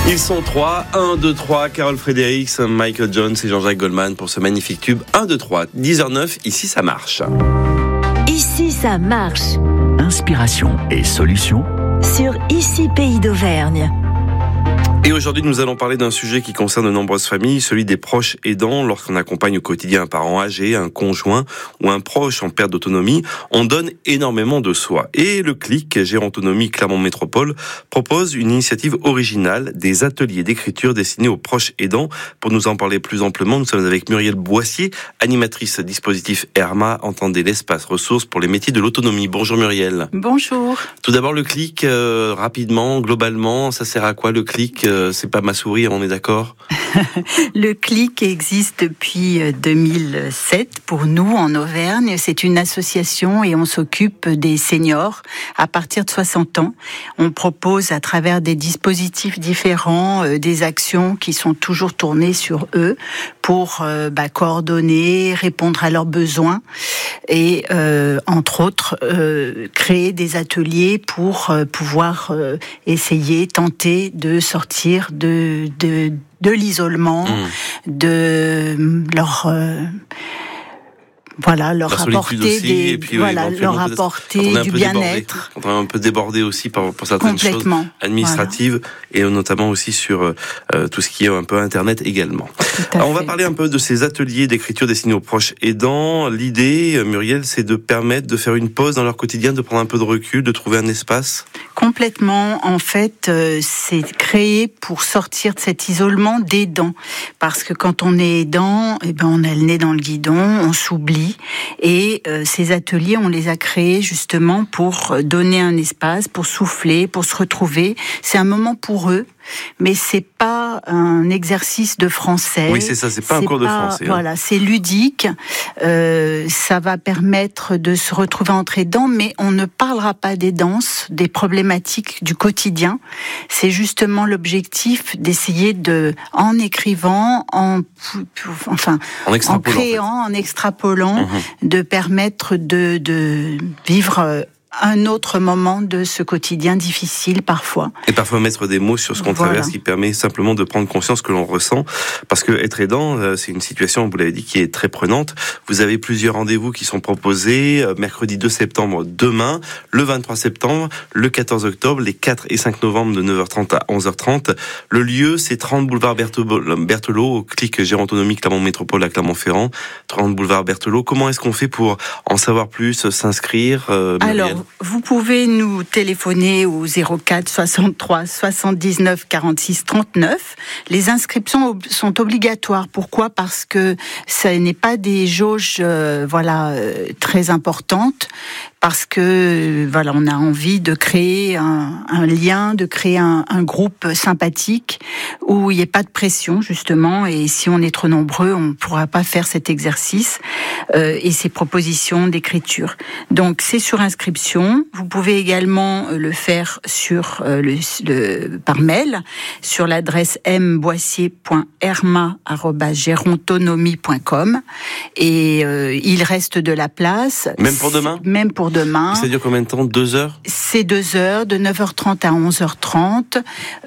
Ils sont 3, 1, 2, 3, Carol Fredericks, Michael Jones et Jean-Jacques Goldman pour ce magnifique tube 1, 2, 3, 10h09, ici ça marche. Ici ça marche. Inspiration et solutions Sur Ici Pays d'Auvergne. Et aujourd'hui, nous allons parler d'un sujet qui concerne de nombreuses familles, celui des proches aidants. Lorsqu'on accompagne au quotidien un parent âgé, un conjoint ou un proche en perte d'autonomie, on donne énormément de soi. Et le CLIC, Gérontonomie Clermont Métropole, propose une initiative originale, des ateliers d'écriture destinés aux proches aidants. Pour nous en parler plus amplement, nous sommes avec Muriel Boissier, animatrice dispositif ERMA, entendez l'espace ressources pour les métiers de l'autonomie. Bonjour Muriel. Bonjour. Tout d'abord, le CLIC, rapidement, globalement, ça sert à quoi le CLIC ? C'est pas ma souris, on est d'accord ? Le CLIC existe depuis 2007 pour nous en Auvergne. C'est une association et on s'occupe des seniors à partir de 60 ans. On propose à travers des dispositifs différents des actions qui sont toujours tournées sur eux pour coordonner, répondre à leurs besoins et entre autres créer des ateliers pour pouvoir essayer, tenter de sortir de l'isolement, de leur leur apporter leur apporter du bien-être. On est un peu débordé aussi pour certaines choses administratives et notamment aussi sur tout ce qui est un peu Internet également. Alors, on va parler un peu de ces ateliers d'écriture destinés aux proches aidants. L'idée, Muriel, c'est de permettre de faire une pause dans leur quotidien, de prendre un peu de recul, de trouver un espace. Complètement. En fait, c'est créé pour sortir de cet isolement d'aidant. Parce que quand on est aidant, on a le nez dans le guidon, on s'oublie. Et ces ateliers, on les a créés justement pour donner un espace, pour souffler, pour se retrouver. C'est un moment pour eux, mais c'est pas un exercice de français. Oui, c'est ça, c'est pas un cours de français. Voilà, c'est ludique. Ça va permettre de se retrouver entre aidants, mais on ne parlera pas des danses, des problématiques du quotidien. C'est justement l'objectif d'essayer de, en écrivant, en créant, en extrapolant, de permettre de vivre un autre moment de ce quotidien difficile parfois. Et parfois mettre des mots sur ce qu'on traverse qui permet simplement de prendre conscience que l'on ressent. Parce que être aidant, c'est une situation, vous l'avez dit, qui est très prenante. Vous avez plusieurs rendez-vous qui sont proposés. Mercredi 2 septembre, demain, le 23 septembre, le 14 octobre, les 4 et 5 novembre de 9h30 à 11h30. Le lieu, c'est 30 boulevard Berthelot, au CLIC Gérontonomie Clermont Métropole à Clermont-Ferrand. 30 boulevard Berthelot. Comment est-ce qu'on fait pour en savoir plus, s'inscrire, Muriel ? Vous pouvez nous téléphoner au 04 63 79 46 39. Les inscriptions sont obligatoires. Pourquoi ? Parce que ça n'est pas des jauges très importantes. Parce que on a envie de créer un lien, de créer un groupe sympathique où il n'y ait pas de pression justement. Et si on est trop nombreux, on ne pourra pas faire cet exercice et ces propositions d'écriture. Donc c'est sur inscription. Vous pouvez également le faire sur par mail sur l'adresse mboissier.erma@gerontonomie.com et il reste de la place. Même pour demain ? Même pour demain. Ça dure combien de temps ? 2 heures ? C'est 2 heures, de 9h30 à 11h30.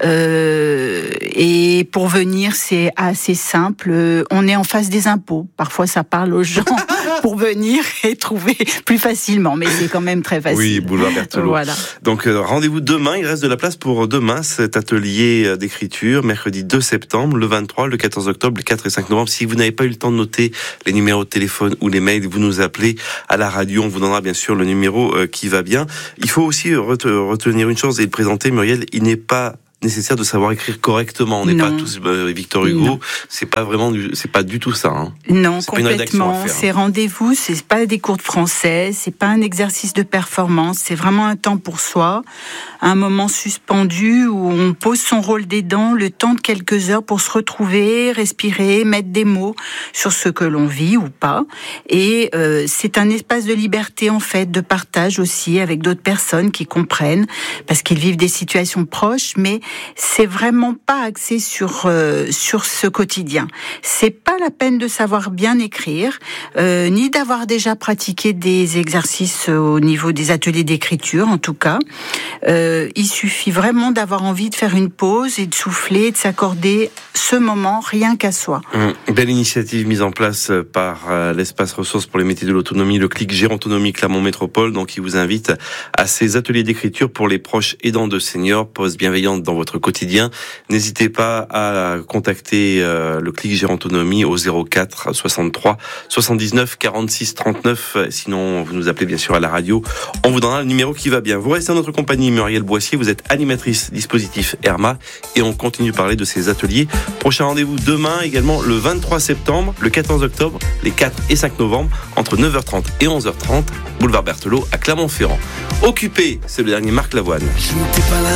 Et pour venir, c'est assez simple. On est en face des impôts. Parfois, ça parle aux gens pour venir et trouver plus facilement. Mais c'est quand même très facile. Oui, boulevard Berthelot. Voilà. Donc, rendez-vous demain. Il reste de la place pour demain, cet atelier d'écriture, mercredi 2 septembre, le 23, le 14 octobre, le 4 et 5 novembre. Si vous n'avez pas eu le temps de noter les numéros de téléphone ou les mails, vous nous appelez à la radio. On vous donnera bien sûr le numéro qui va bien. Il faut aussi retenir une chose et le présenter, Muriel, il n'est pas nécessaire de savoir écrire correctement. On n'est pas tous Victor Hugo. Non. C'est pas du tout ça. Hein. Non, c'est complètement. Ces rendez-vous, c'est pas des cours de français, c'est pas un exercice de performance. C'est vraiment un temps pour soi, un moment suspendu où on pose son rôle d'aidant, le temps de quelques heures pour se retrouver, respirer, mettre des mots sur ce que l'on vit ou pas. Et c'est un espace de liberté en fait, de partage aussi avec d'autres personnes qui comprennent, parce qu'ils vivent des situations proches, mais c'est vraiment pas axé sur ce quotidien. C'est pas la peine de savoir bien écrire, ni d'avoir déjà pratiqué des exercices au niveau des ateliers d'écriture, en tout cas. Il suffit vraiment d'avoir envie de faire une pause et de souffler, de s'accorder ce moment rien qu'à soi. Belle initiative mise en place par l'espace ressources pour les métiers de l'autonomie, le CLIC Gérontonomie Clermont Métropole, donc qui vous invite à ces ateliers d'écriture pour les proches aidants de seniors, pause bienveillante dans votre quotidien. N'hésitez pas à contacter le CLIC Gérontonomie au 04 63 79 46 39. Sinon, vous nous appelez bien sûr à la radio. On vous donnera le numéro qui va bien. Vous restez en notre compagnie, Muriel Boissier. Vous êtes animatrice dispositif Herma et on continue de parler de ces ateliers. Prochain rendez-vous demain, également le 23 septembre, le 14 octobre, les 4 et 5 novembre, entre 9h30 et 11h30, boulevard Berthelot à Clermont-Ferrand. Occupé, c'est le dernier Marc Lavoine.